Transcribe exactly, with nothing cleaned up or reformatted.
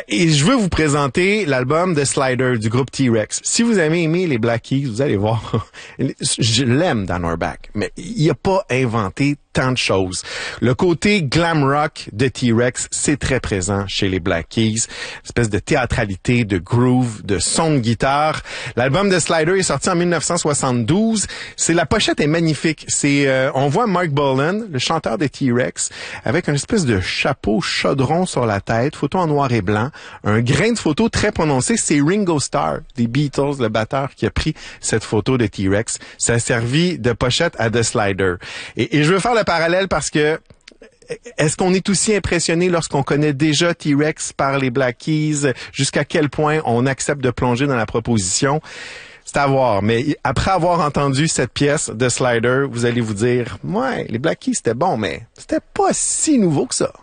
Et je veux vous présenter l'album de Slider du groupe T-Rex. Si vous avez aimé les Black Keys, vous allez voir, je l'aime Dan Auerbach, mais il a pas inventé tant de choses. Le côté glam rock de T-Rex, c'est très présent chez les Black Keys. Une espèce de théâtralité, de groove, de son de guitare. L'album de Slider est sorti en mille neuf cent soixante-douze. C'est la pochette est magnifique. C'est euh, on voit Mark Bolan, le chanteur de T-Rex, avec une espèce de chapeau chaudron sur la tête, photo en noir et blanc, un grain de photo très prononcé. C'est Ringo Starr des Beatles, le batteur, qui a pris cette photo de T-Rex. Ça a servi de pochette à The Slider. Et, et je veux faire le parallèle parce que est-ce qu'on est aussi impressionné lorsqu'on connaît déjà T-Rex par les Black Keys? Jusqu'à quel point on accepte de plonger dans la proposition? C'est à voir. Mais après avoir entendu cette pièce de Slider, vous allez vous dire, ouais, les Black Keys, c'était bon, mais c'était pas si nouveau que ça.